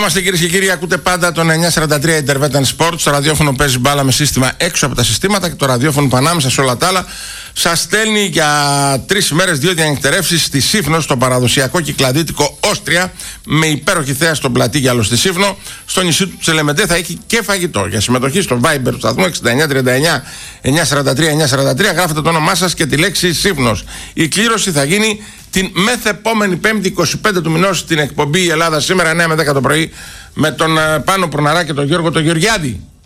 είμαστε κυρίες και κύριοι, ακούτε πάντα τον 943 Intervetan Sports. Το ραδιόφωνο παίζει μπάλα με σύστημα έξω από τα συστήματα και το ραδιόφωνο που ανάμεσα σε όλα τα άλλα σας στέλνει για 3 ημέρες 2 διανυκτερεύσεις στη Σύφνο, στο παραδοσιακό κυκλαδίτικο Όστρια, με υπέροχη θέα στον Πλατήγιαλο στη Σύφνο. Στο νησί του Τσελεμεντέ θα έχει και φαγητό. Για συμμετοχή στο Viber του σταθμού 6939 943 943 γράφετε το όνομά σας και τη λέξη Σύφνος. Η κλήρωση θα γίνει την μεθεπόμενη Πέμπτη 25 του μηνός στην εκπομπή «Η Ελλάδα σήμερα» 9 με 10 το πρωί με τον Πάνο Προναρά και τον Γιώργο τον Γεωργιάδη.